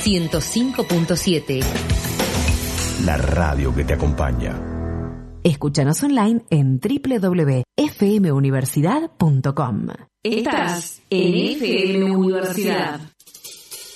105.7. La radio que te acompaña. Escúchanos online en www.fmuniversidad.com. Estás en FM Universidad.